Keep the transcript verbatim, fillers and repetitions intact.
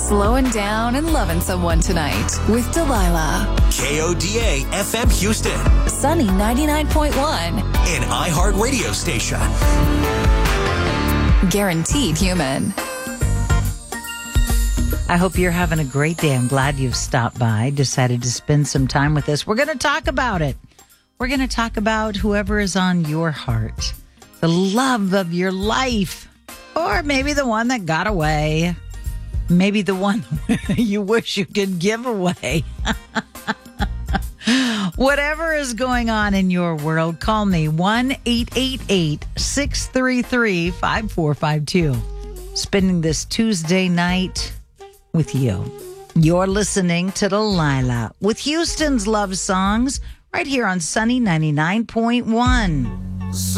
slowing down and loving someone tonight with Delilah. K O D A F M Houston. Sunny ninety-nine point one. An iHeart radio station. Guaranteed human. I hope you're having a great day. I'm glad you've stopped by, decided to spend some time with us. We're going to talk about it. We're going to talk about whoever is on your heart, the love of your life, or maybe the one that got away, maybe the one you wish you could give away. Whatever is going on in your world, call me one eight eight eight, six three three, five four five two. Spending this Tuesday night with you. You're listening to Delilah with Houston's love songs right here on Sunny ninety-nine point one.